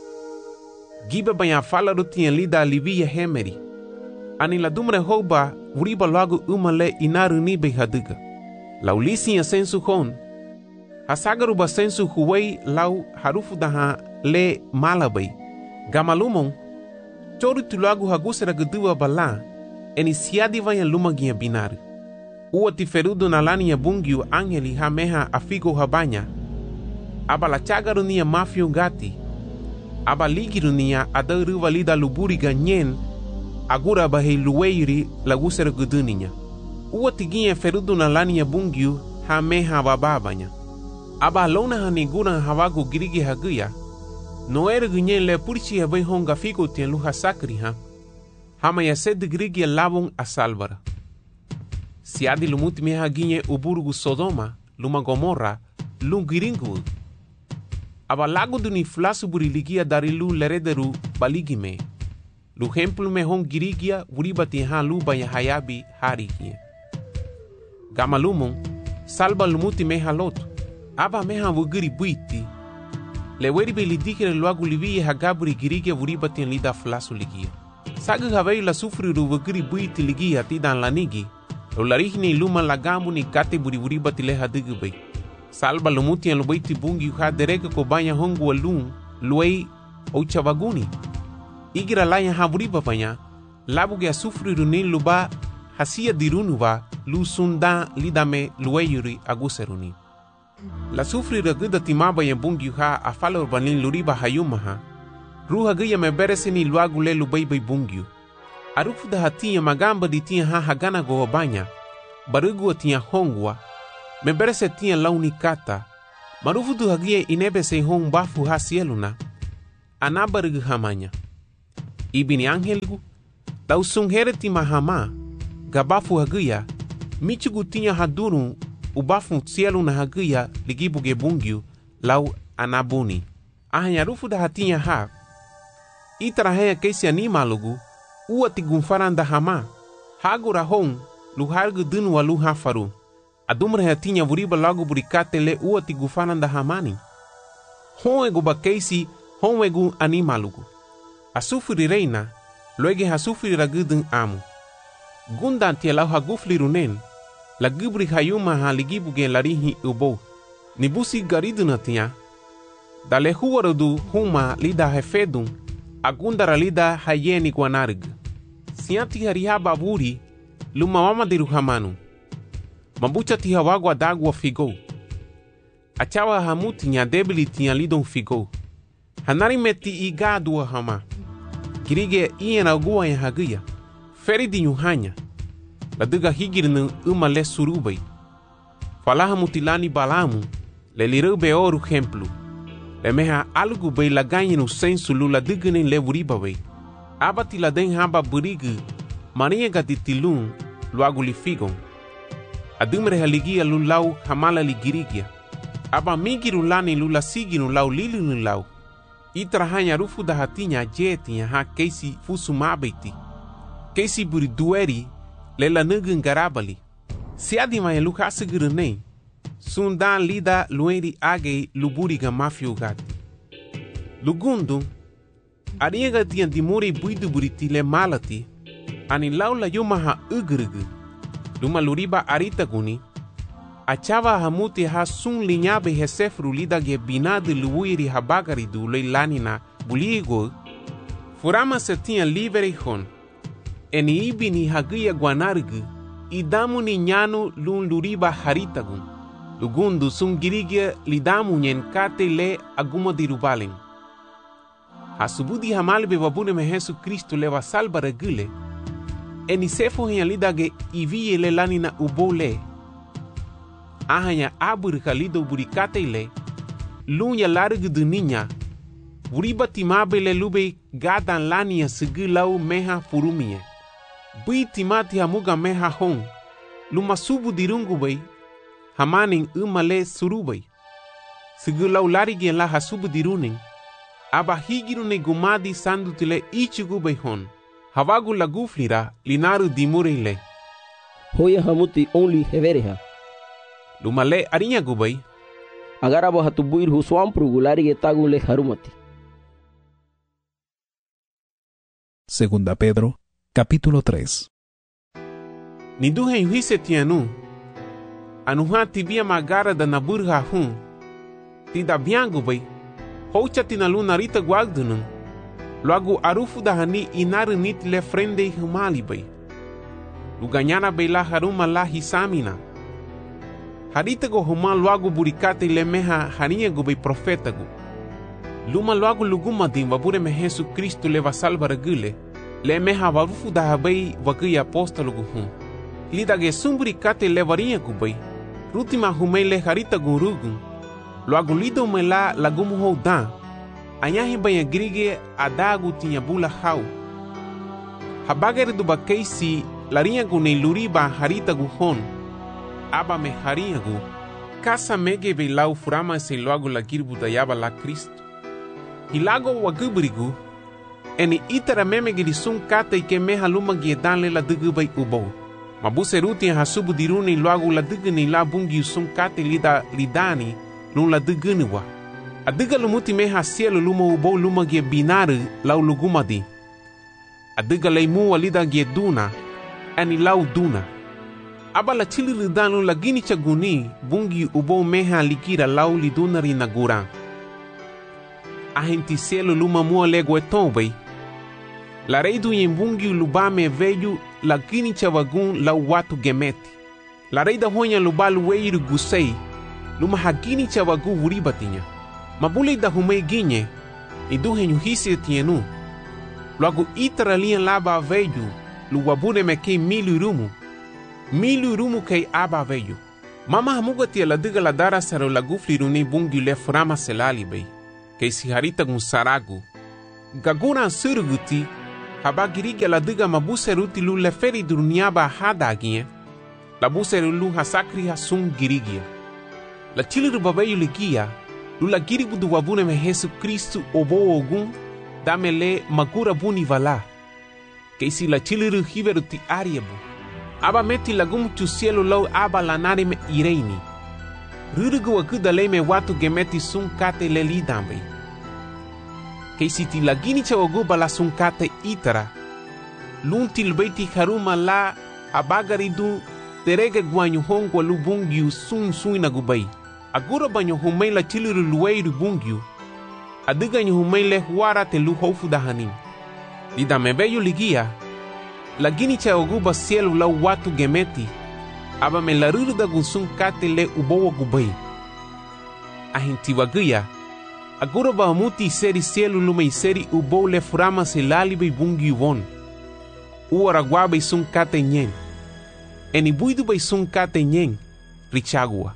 Giba baya fala rutien lida libiya hemeri. Ani la dumre hoba uriba lagu umale inaru nibay haduga. Lau lisi ya sensu hon. Hasagaruba sensu huwei lau harufu daha le malabay. Gamalumong, chori tulagu hagusera gedua bala, eni siadi vaya lumagia binaru. Ua tiferudu na lani ya bungiu angeli hameha afigo habanya. Aba la chagaru niya mafio gati. Aba ligiru niya adaru valida luburi ganyen, agura bahei luweiri lagusera geduninya. Ua tiginya ferudu na lani ya bungiu hameha bababanya. Aba lona hanigura hawagu girigi haguya. Noere gunyen le purchi habai honga figo tien luha sakri ha. Hama ya sed grigi labong asalvara. Siadi lumuti meha ginye uburugu Sodoma, luma Gomorra, lungiringu. Aba lago duni flasu buriligia dari lu lerederu baligime. Lu hemplu me hong girigia uribati ha lu baya hayabi harigie. Gamalumong, salba lumuti meha lotu. Aba meha wugiri buiti. Le weri be lidikere luagu liviye hagaburi girige uribati lida flasu ligia. Sagu havei la sufriru wugiri buiti ligia tidan lanigi. Lo larihni luma lagamu ni kate buri uribati le hadigu bay. Salba lumuti en lubaiti bungi ha derega ko banya hongu walung luei ouchavaguni. Igira laya ha uriba banya. Labuge a sufriru ni luba hasia dirunuva lu sunda lidame lueyuri aguseruni. La sufri raguda timaba ya bungi ha afala urbanin luriba hayumaha. Ruha gaya me bereseni luagu le lubay bungi. Arufu da hatia magamba di tia ha hagana go banya. Barugu tia hongwa. me berese tinha lau ni kata, marufu du hagia inebe se hon bafu ha cieluna, anabargu hamanya. Ibini angelgu, tau sunghere ti mahama, gabafu hagia, michugu tinha haduru, ubafu cieluna hagia, ligibu gebungiu, lau anabuni. Ahanya rufu da hatinha ha, itarahaya keisi animalugu, ua tigunfaranda hama, hagura hon, luhargu dunu wa luha faru. Adumra hatinha vuriba lagu burikate le ua tigufaranda hamani. Hon egu bakeisi, hon egu animalugu. Asufuri reina, loege hasufuri ragudun amu. Gundan tia lau hagufli runen, la gubri hayuma ha ligibu gen larihi ubo. Nibusi gariduna tia, dale huwarudu huma lida hefedun, agundara lida hayeni guanarg. Sianti harihaba vuri, luma mama diru hamanu. Mambucha tiha wagwa dagwa figo. Achawa hamu tinha debili tinha lidon figo. Hanari meti igadua hama. Girige iena gua ya hagia. Feri di nyuhanya. Laduga higirnu umale surubay. Falaha mutilani balamu. Le lirube oru templu. Le meha algu bay laganyi no sensu lula digene le wuriba bay. Abati la den haba burigu. Maria gatitilun luagu li figon. Adumre haligia lulau hamala ligirigia. Aba migiru lani lula siginu lau lilinu lau. Itrahanya rufu da hatinha jetinya ha keisi fusu mabeti. Keisi buri dueri lela nugun garabali. Siadima ya luka sigurunei. Sundan lida lueri agei luburiga mafiugati. Lugundu, ariega tian dimuri buidu buriti le malati. Ani lau la yumaha ugrugu. Luma luriba arita guni, achava hamuti ha sun linyabe hesefru lida ge binadu luwiri habagari du leilanina buligo, furama se tinha livre hon, eni ibini hagia guanargu, idamu ni nyanu lun luriba haritagun, lugundu sun girigia lidamu nyen kate le aguma dirubalen. Hasubudi hamalbe wabune me Jesu Kristo leva salba regule, eni sefo henya lidage iviye le lanina ubole. Ahanya aburika lido burikate le, lunya largu duninya, wuriba timabe le lube gadan lania sigi lau meha furumie. Bui timati hamuga meha hon, luma subu dirungu bay, hamaning umale surubay. Sigi lau larigien la hasubu diruning, aba higirune gumadi sandutile ichugu bay hon. Havagu laguflira linaru dimurile. Hoya hamuti only hevereha. Lumale arinya gubay. Agarabo hatubuir huswampru gularige tagule harumati. Segunda Pedro, capítulo 3. Niduhe yuhise tianu. Anuha tibia magara da naburha hun. Tida biangu bay. Hocha tinaluna rita guagdunun. Logo arufu da hani inaru nit le frende humali bay. Luganyana bay la haruma la hisamina. Harita go huma logo burikate le meha harinha go bay profeta go. Luma logo luguma din wabure me Jesu Kristo leva salva regule. Le meha warufu da bay wagi apostolo go hum. Lida ge sumburikate levarinha go bay. Rutima humei le harita go rugun. Logo lido me la lagumu ho dan. Anyahi banha grige adagu tinha bula hau. Habagere do bakeisi larinha gu nei luriba harita gu hon. Aba me harinha gu. Kasa mege be lau furama se logo la girbu da yaba la Cristo. Hilago wagubrigu. Eni itara memegiri sun kata ike meha luma giedan le la dugu bay ubo. Mabuse ruti hasubu diruni logo la dugu ni la bungi sun kata lida lidani lun la dugu niwa. Adiga lumuti meha cielo luma ubo luma gie binaru lau lugumadi. Adiga leimu walida gie duna, ani lau duna. Aba la chili ridanu la gini chaguni bungi ubo meha likira lau lidunari nagura. Ahenti cielo luma mua lego etombe. La reidu yembungi lubame veju la gini chavagun lau watu gemeti. La reida honya lubalu weiru gusei luma hagini chavagu wuribatinya. Mabule da humei ginye, e do renyuhise tienu. Logo itara lian laba veju, lu wabune me kei milu rumu kei aba veju. Mama hamugatia la diga la dara saro la gufli runi bungi le frama selali bay. Kaisi harita gun saragu. Gaguna surguti haba girigia la diga mabuse ruti lu le feri durniaba hadagie. La buse lu hasakri hasung girigia. La chiliru babayu ligia lu la giribu du wabune me Jesu Kristu obo ogun dame le magura buni vala. Kaisi la chiliru hiveru ti ariebu. Aba meti lagum tu cielo lau aba lanari me ireini. Rurugu wakuda le me watu gemeti sun kate le lidambe. Kaisi ti lagini cha waguba la sun kate itara. Lunti lbeiti haruma la abagaridu terege guanyu hongwa lu bungiu sun suina gubai. Agura banyo humei la chiliru lueiru bungiu. Adiga nyu humei le huara te lu hofu dahanim. Lidame beyo ligia. Lagini cha oguba cielo la watu gemeti. Aba me la ruruda gunsun kate le ubowa gubai. Ahinti waguya. Agora ba muti seri cielo lume seri ubo le furama se lalibe bungi won. Uara guabe sun kate nyen. Eni buidu bay sun kate nyen. Richagua.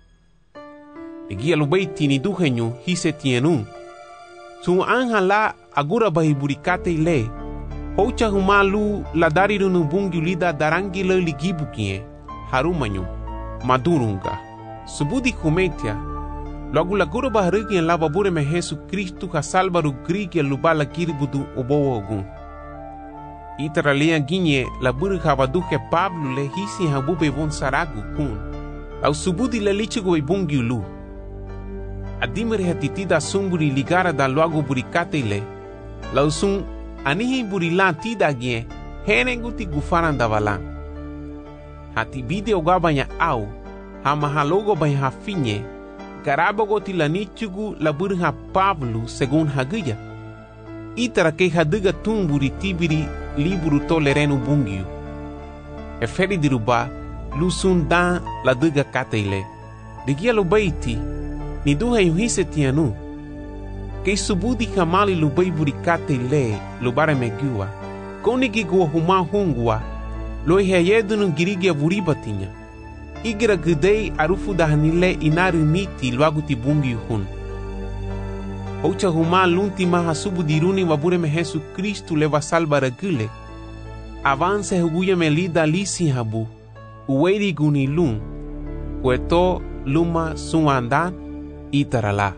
Ligia lubei tini duhenyu hise tienu. Sun anja la agora ba hiburikate le. Hocha humalu la dariru nubungi lida darangi le ligibu kie. Harumanyu. Madurunga. Subudi kumetia. Logo la gura baharigi en la babure me Jesu Kristu ha salvaru grigi lubala kiribudu obo ogun. Itara lea ginye la buru habaduke Pablo le hisi habube von saragu kun. Au subudi le lichigo e bungi ulu. Adimere hatitida sumburi ligara da logo burikate le. Lau sun anihi burilan tida gie henenguti gufaran da valan. Hati video gabanya au hamahalogo banya hafinye. Garabogoti la nichugu la burha Pablo según haguya. Itara ke haduga tumburi tibiri liburu tolerenu bungiu. Eferi diruba lusun dan la duga kateile. Digia lo baiti ni duha yuhise tianu. Ke subudi kamali lo baiburi kateile lo bare megua. Konigi gua huma hungua lo ihayedunu girigia buribatinya. Igira gudei arufu dahanile inaru niti luaguti bungi hun. Ocha huma lunti maha subu diruni wabure me Jesu Kristu leva salva regule. Avance huguya me lida lisi habu. Uweri guni lun. Kueto luma suandan itarala.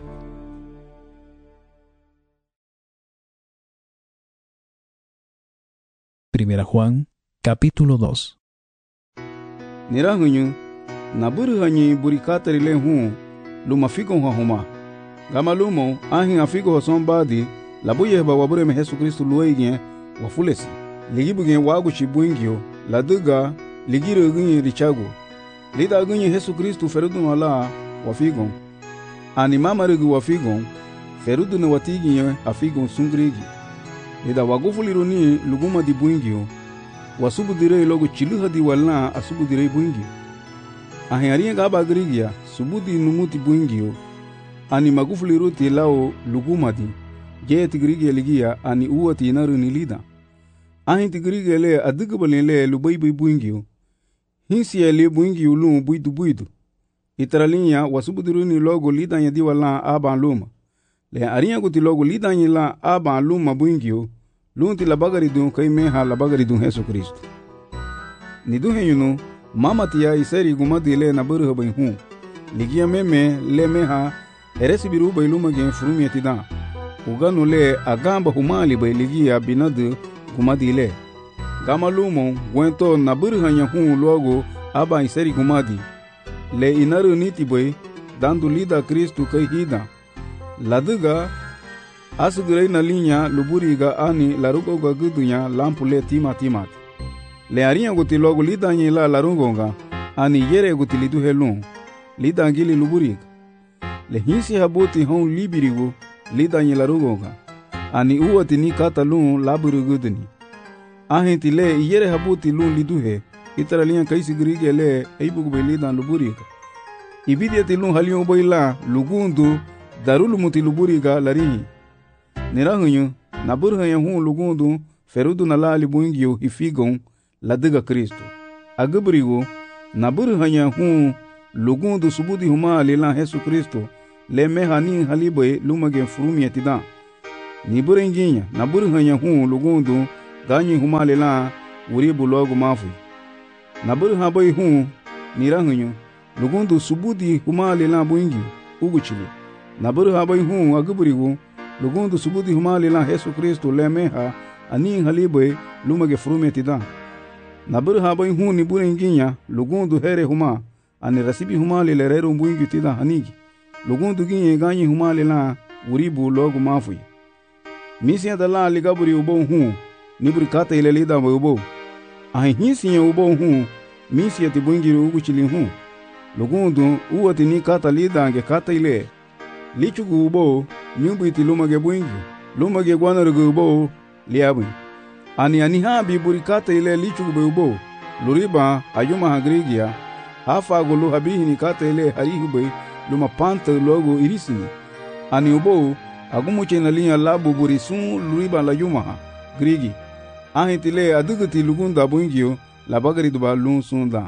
Primera Juan, capítulo 2. Nirahunyu naburu hanyi burikatari le hu luma figo huma gama lumo ahin afigo sombadi labuye ba wabure me Jesu Kristu luege wa fulesi ligibuge wagu chibungio laduga ligiro gunyi richago lida gunyi Jesu Kristu ferudu wala wa figo ani mama rugu wa figo ferudu ne watigi afigo sungrigi lida wagufuliruni luguma di bungio wasubu dire logo chiluha di walna asubu dire bungi ahiaria gaba grigia subudi numuti bungio ani magufuli ruti lao lugumadi jet grigia ligia ani uati naru nilida ahinti grigia le adigubale le lubaibi bungio hinsi le bungio lu buidu itralinya wasubu diruni logo lidanya di walna aban luma le aria guti logo lidanya la aban luma bungio lunti la bagari dun kai meha la bagari dun Jesu Kristu. Ni duhe yunu mama tia iseri gumadi le na buru bai hu. Ligia meme le meha eresi biru bai luma gen furumi etida. Uganu le agamba humali bai ligia binadu gumadi le. Gama lumo wento na buru hanya hu logo aba iseri gumadi. Le inaru niti bai dandu lida Kristu kai hida. Laduga asugurei na linha luburiga ani larugoga gudunya lampule timat. Le arinha guti logo lidanyi la larungonga ani yere guti lidu helun lidangili luburiga. Le hinsi habuti hon libirigo lidanyi larungonga ani uwati ni kata lun laburu guduni. Ahinti le yere habuti lun liduhe itara linha kaisi grige le eibugube lidan luburiga. Ibidiati lun halion boila lugundu darulu muti luburiga larihi. Nirahunyu naburhanya hu lugundu ferudu na lali bungio hifigon ladiga Kristo. Agubrigo naburhanya hu lugundu subudi huma lila Yesu Kristo le meha ni halibe lumage furumi etida ni burenginya na burhanya lugundu ganyi huma lila uribu logo mafu na burha boy ni ranganyu lugundu subudi huma lila buingi uguchili na burha boy aguburigu lugundu subudi huma lila Yesu Kristo le meha ani halibe lumage furumi etida na burha boy ni burenginya lugundu here huma ani rasibi huma lila rero buingi tida hanigi lugundu ginye ganyi huma lila uribu logo mafu misiya dala ligaburi ubo niburi kata ile lida ubo ahi hisiya ubo misiya tibungi uguchili lugundu uwati ni kata lida ange kata ile lichugu ubo nyumbu lumage buingi lumage gwanargu ubo liabu ani habi buri kata ile lichugu ubo luriba ayuma hagrigia hafa gulu habihi ni kata ile harihube luma panta logo irisini ani ubo agumuche na linya labu buri sun luriba la yumaha grigi ahitile aduguti lugunda buingio la bagari duba lun sunda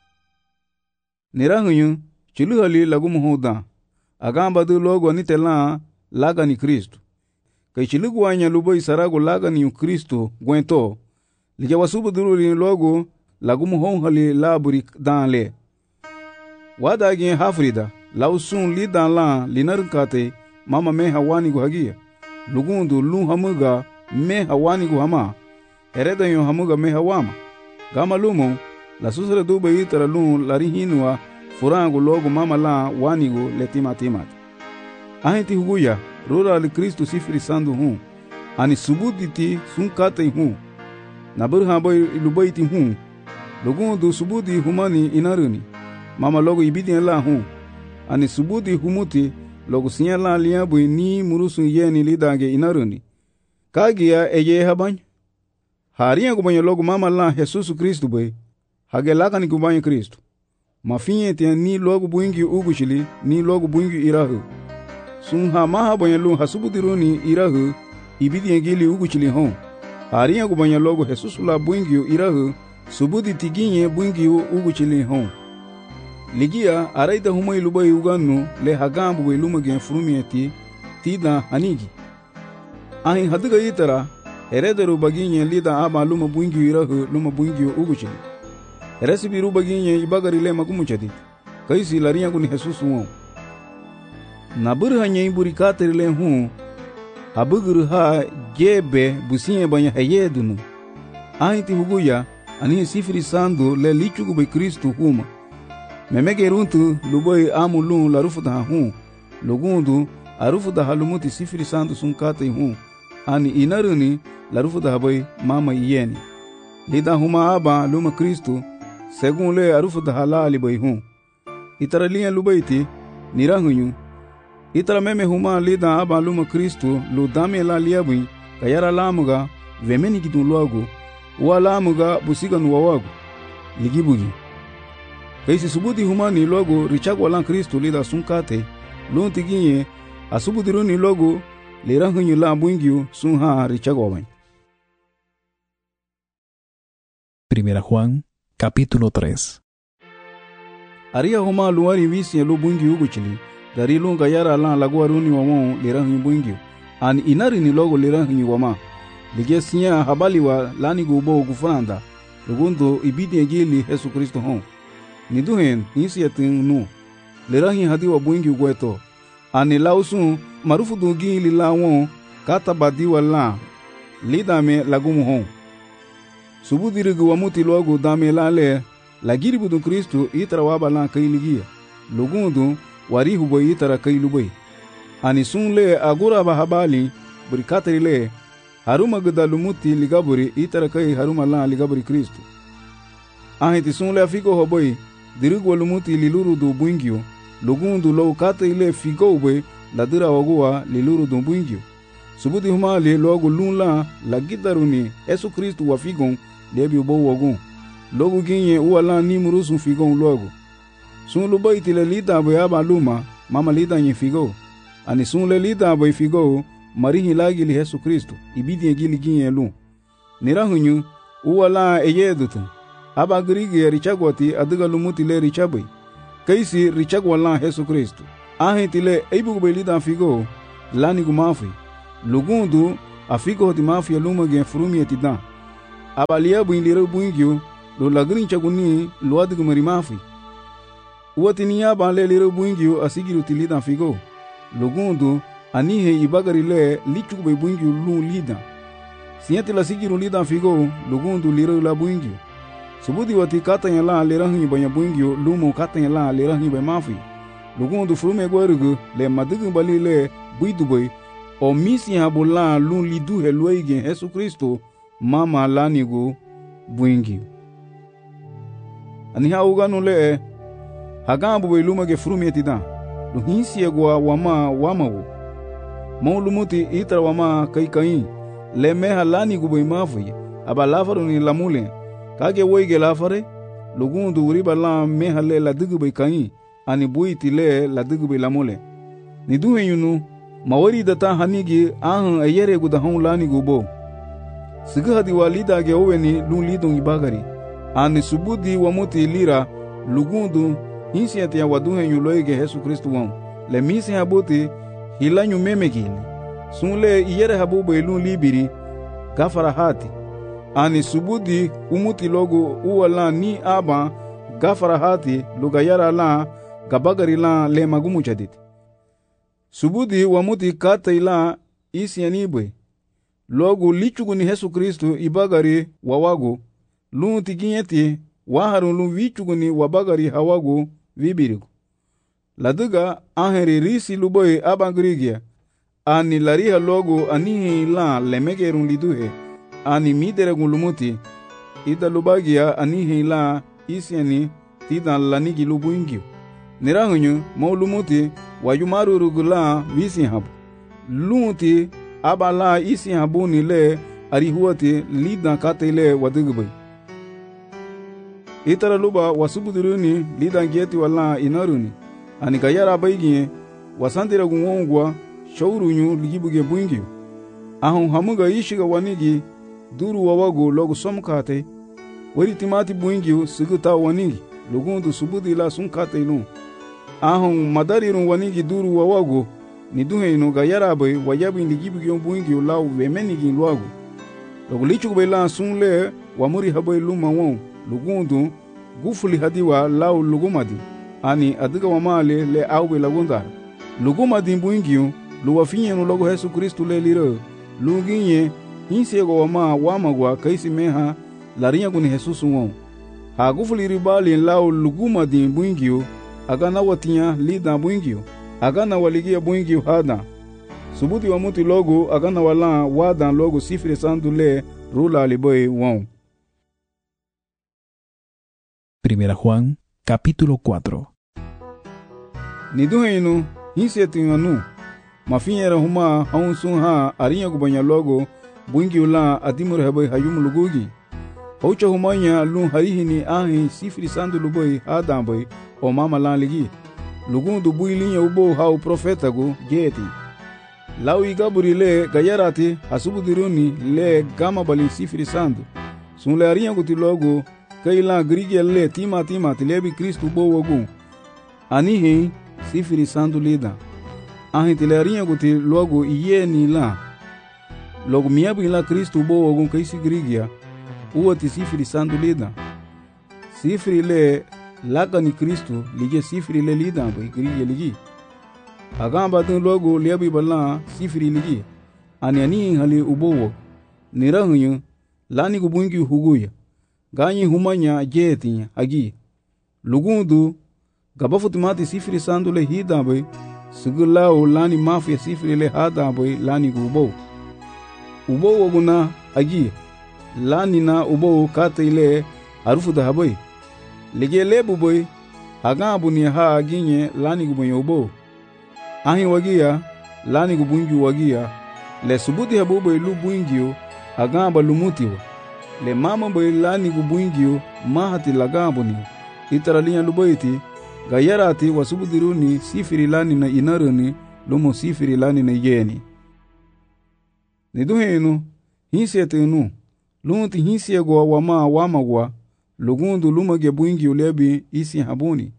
nirahunyu chuluhali lagumu hoda agamba du logo nitela laga ni Kristo kai chilugu wanya lubo isarago laga ni Kristo gwento lijawasubu duru logo lagumu honhali laburi danle wadagi hafrida lausun li dan la linarkate mama me hawani gu hagia lugundu lu hamuga me hawani gu hama hereda yo hamuga me hawama gama lumo la susra dube itara lu larihinwa furangu logo mama la wani gu letima timat ahiti huguya rura li Kristo sifri sandu ani subuditi sunkate na burha boy lubaiti lugundu subudi humani inaruni mama logo ibidi la ani subudi humuti logo sinyala liabu ni murusu yeni lidage inaruni kagia eye habany haria kubanyo logo mama la Jesus Kristo boy hagelaka ni kubanyo Kristo mafinye te ni logo buingi ugushili ni logo buingi irahu sunha maha banyo hasubudiruni irahu ibidi ngili ugushili haria kubanyo logo Jesus la buingi irahu subudi tiginye buingi ugushili ligia araita humai lubai uganu le hagambu lumage furumieti tida hanigi ahi hadiga itara herederu baginye lida aba luma buingi irahu luma buingi uguchini heresibi ru baginye ibagari le magumuchadi kaisi lariya kuni Jesus na burhanye iburi katri le abuguru ha gebe businye banya hayedunu ahi ti huguya ani sifri sandu le lichugu be Kristo huma memege runtu luboi amulun la rufuda lugundu arufuda halumuti sifri sandu sunkate ani inaruni la rufuda boy mama yeni lida huma aba luma Kristo segun le arufuda halali boy itara liya lubaiti nirahunyu itara meme huma lida aba luma Kristo ludame la liabui kayara lamuga vemeni kidun logo walamuga busiga nuwawago ligibugi kaisi subudi humani logo richagwa lan Kristo lida sunkate lunti ginye asubudiruni logo lirahunyu la buingio sunha richagwa wan. Primera Juan, capítulo 3. Aria huma luari visi lo buingio uguchili dari lunga yara lan lagwaruni wamo lirahunyu buingio an inari ni logo lirahunyu wama ligesia habali wa lani gubo gufanda lugundo ibidi ngili Yesu Kristo niduhen nisiyatin lerahi hadiwa buingi ugweto ani lausun marufu dungi lilawon kata badiwa la lidame lagumu subudirigu wamuti logo dame lale lagiri budun Kristo itara waba la kailigia lugundu warihu boy itara kailubay ani sunle agura bahabali burikatri le haruma gudalumuti ligaburi itara kai haruma la ligaburi Kristo ahiti sunle afiko hoboy dirigu walumuti liluru do buingio lugundu lo kata ile figowe la dira wagua liluru do buingio subudi huma le logo lunla la gidaruni Yesu Kristo wa figon lebi bo wagun logo ginye wala ni murusu figon logo sun lo baiti le lida bo aba luma mama lida nye figo ani sun le lida bo figo marihi lagi li Yesu Kristo ibidi ngili ginye lu nirahunyu wala eyedutu aba grigi richagwati adiga lumuti le richabai kaisi richak wala Yesu Kristo. Ahin tile eibu be lida figo lani gu mafi. Lugundu afigo ti mafia luma gen frumi etidan. Abalia bu indire buingyo lo lagrin chaguni lo adigu mari mafi. Uwatiniya ba le lire buingyo asigiru tilida figo. Lugundu anihe ibagari le lichuk be buingyo lu lida. Siente la sigiru lida figo lugundu lire la buingyo. Subudi wati katanya la lerahi banya buingyo lumo katanya la lerahi be mafi. Lugundu frume gwarugu le madugu bali le buidubay o misi habola lun lidu helwege Yesu Kristo mama lanigu buingyo. Ani hauganu le hagambu be lumage frume etidan. Luhinsi egwa wama wamawo. Maulumuti itra wama kai le meha lanigu be mafi abalafaru ni lamule. Kage woige lafare lugundu uriba la meha le la dugu be kai ani buiti le la dugu be lamule. Ni duhe yunu mawari data hanigi ahan ayere gu da hon lani gu bo. Siga hadi walida ge oweni lun lidong ibagari. Ani subudi wamuti lira lugundu hinsi ati ya waduhe yuloige Yesu Kristo wan. Le misi habuti hilanyu memegini. Sunle iyere habu be lun libiri gafara hati. Ani subudi umuti logo uwala ni aba gafara hati lugayara la gabagari la le magumu chaditi. Subudi wamuti kata ila isi yanibwe. Logo lichugu ni Yesu Kristo ibagari wawago. Lunti ginyeti waharun lun vichugu ni wabagari hawago vibirigo. Laduga aheri risi luboy abangrigia. Ani lariha logo anihi la lemegerun liduhe. Ani midere gulumuti ida lubagia anihi la isiani tida lanigi lubuingyo. Nirahunyu maulumuti wayumaru rugula visi habu. Lunti abala isi habu ni le arihuati lida kate le wadugubay. Itara luba wasubuduruni lida ngeti wala inaruni. Ani gayara bayginye wasandira gungongwa shawrunyu ligibuge buingyo. Ahun hamuga ishiga wanigi duru wawago logo somkate wari timati buingyo siguta wanigi lugundu subudi la sunkate lu ahon madarirun wanigi duru wawago ni duhe no gayarabe wayabi ligibigyo buingyo la wemenigi luago logo lichu be la sunle wamuri haboy luma won lugundu gufuli hadiwa la lugumadi ani adiga wamale le awbe lagundar lugumadi buingyo luwafinye no logo Yesu Kristo le liro luginye hinsego wama wamagwa kaisi meha larinya kuni Jesus won. Hagufuli ribali lao luguma di buingyo agana watinya lida buingyo agana waligia buingyo hada. Subuti wa muti logo agana wala wadan logo sifire sandule rula liboy won. Primera Juan, capítulo 4. Niduheinu hinsetinganu mafinyera huma haunsun ha arinya kubanya logo buingi ula adimur haboy hayum lugugi. Haucha humanya lun harihini ahi sifri sandu luboy hadamboy o mama lan ligi. Lugundu builinya ubo hau profeta go geti. Lau igaburi le gayarati hasubudiruni le gama bali sifri sandu. Sun le arinya guti logo kaila grigya le tima tilebi Kristu bo wagu. Anihi sifri sandu lida. Ahi tile arinya guti logo iye ni la. Logo miabu ila Kristo bo wagun kaisi grigya uwati sifiri sandu lida. Sifiri le laka ni Kristo lige sifiri le lida bo grigya ligi. Agamba dun logo liabi bala sifiri ligi. Ani hali ubowo. Nirahunyu lani kubungi huguya. Ganyi humanya jeti agi. Lugundu gabafutimati sifiri sandu le hida bo sigulao lani mafia sifiri le hada bo lani gubo. Ubo waguna agi lani na ubo kata ile harufu da haboy lige lebu boy agabu ni ha aginye lani guboy ubo ahi wagia lani gubunju wagia le subuti habu boy lu buingyo agamba lumutiwa le mama boy lani gubunju mahati lagabu ni itaralinya luboyti gayarati wasubudiruni sifiri lani na inaruni lumo sifiri lani na yeni. Niduhenu hinsetenu lunti hinsiego wama wamagwa lugundu lumage buingi ulebi isi habuni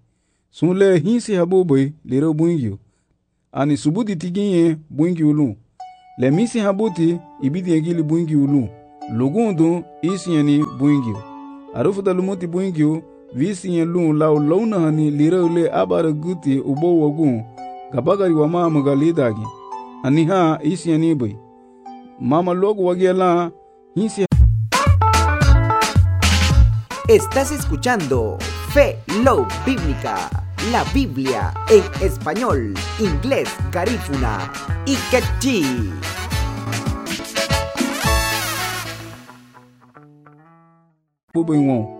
sun le hinsi haboboy lero buingyo ani subuti tiginye buingi ulu le misi habuti ibidi egili buingi ulu lugundu isieni buingi arufuta lumuti buingi visi lu lau launa hani lero le abara guti ubo wagun gabagari wa mama galidagi ani ha isieni boy mama logo wagiela hinsi. Estás escuchando Fe Love Bíblica, la Biblia en español, inglés, garífuna y quechí. Bubingo